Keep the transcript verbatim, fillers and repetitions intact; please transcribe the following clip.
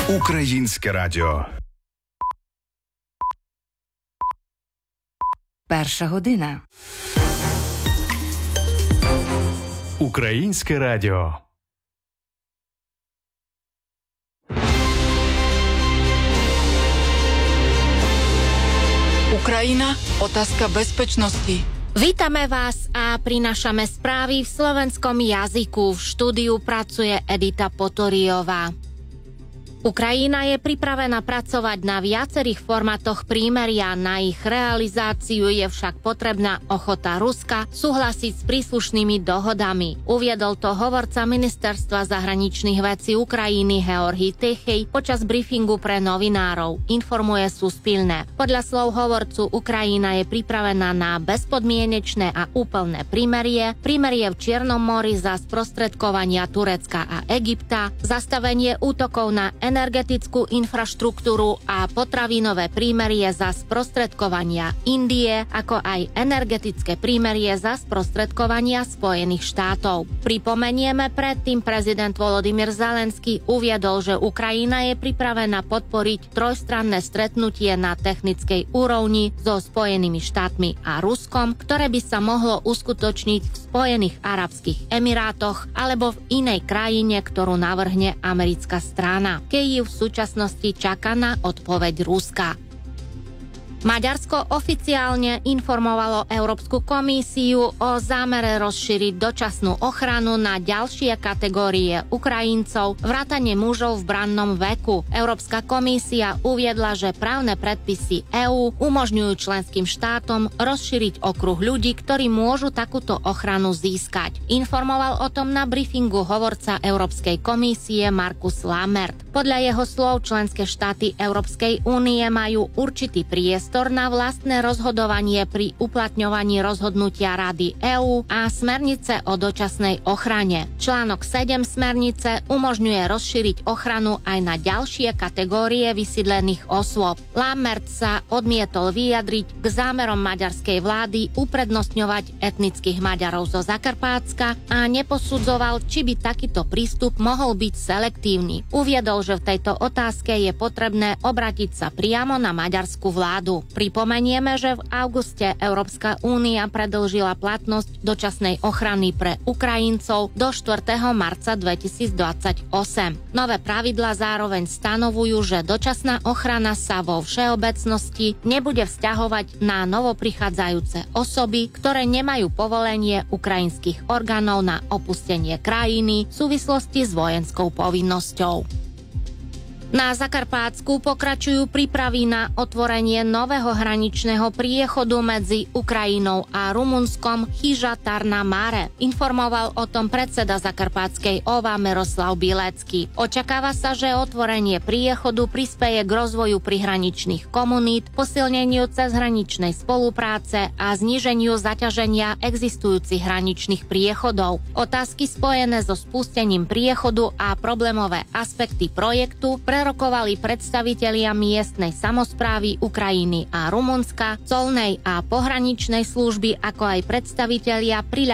Українське радіо. Перша година. Українське радіо. Ukrajina, otázka bezpečnosti. Vítame vás a prinášame správy v slovenskom jazyku. V štúdiu pracuje Edita Potoriová. Ukrajina je pripravená pracovať na viacerých formátoch prímeria, na ich realizáciu je však potrebná ochota Ruska súhlasiť s príslušnými dohodami. Uviedol to hovorca Ministerstva zahraničných vecí Ukrajiny Georgi Tichý počas briefingu pre novinárov, informuje Suspilné. Podľa slov hovorcu Ukrajina je pripravená na bezpodmienečné a úplné prímerie, prímerie v Čiernom mori za sprostredkovania Turecka a Egypta, zastavenie útokov na energetickú infraštruktúru a potravinové prímerie za sprostredkovania Indie, ako aj energetické prímerie za sprostredkovania Spojených štátov. Pripomenieme, predtým prezident Volodymyr Zelenský uviedol, že Ukrajina je pripravená podporiť trojstranné stretnutie na technickej úrovni so Spojenými štátmi a Ruskom, ktoré by sa mohlo uskutočniť v Spojených arabských emirátoch alebo v inej krajine, ktorú navrhne americká strana. Kyjev v súčasnosti čaká na odpoveď Ruska. Maďarsko oficiálne informovalo Európsku komisiu o zámere rozšíriť dočasnú ochranu na ďalšie kategórie Ukrajincov, vrátane mužov v brannom veku. Európska komisia uviedla, že právne predpisy EÚ umožňujú členským štátom rozšíriť okruh ľudí, ktorí môžu takúto ochranu získať. Informoval o tom na briefingu hovorca Európskej komisie Markus Lammert. Podľa jeho slov členské štáty Európskej únie majú určitý priestor na vlastné rozhodovanie pri uplatňovaní rozhodnutia Rady EÚ a smernice o dočasnej ochrane. Článok sedem smernice umožňuje rozšíriť ochranu aj na ďalšie kategórie vysídlených osôb. Lammert sa odmietol vyjadriť k zámerom maďarskej vlády uprednostňovať etnických Maďarov zo Zakarpátska a neposudzoval, či by takýto prístup mohol byť selektívny. Uviedol, že v tejto otázke je potrebné obrátiť sa priamo na maďarskú vládu. Pripomenieme, že v auguste Európska únia predĺžila platnosť dočasnej ochrany pre Ukrajincov do štvrtého marca dvetisícdvadsaťosem. Nové pravidlá zároveň stanovujú, že dočasná ochrana sa vo všeobecnosti nebude vzťahovať na novoprichádzajúce osoby, ktoré nemajú povolenie ukrajinských orgánov na opustenie krajiny v súvislosti s vojenskou povinnosťou. Na Zakarpátsku pokračujú prípravy na otvorenie nového hraničného priechodu medzi Ukrajinou a Rumunskom Chyža Tarna Mare. Informoval o tom predseda Zakarpátskej ó vé á Miroslav Bilecký. Očakáva sa, že otvorenie priechodu prispeje k rozvoju prihraničných komunít, posilneniu cezhraničnej spolupráce a zníženiu zaťaženia existujúcich hraničných priechodov. Otázky spojené so spustením priechodu a problémové aspekty projektu pre rokovali predstavitelia miestnej samosprávy Ukrajiny a Rumunska, colnej a pohraničnej služby, ako aj predstavitelia priľa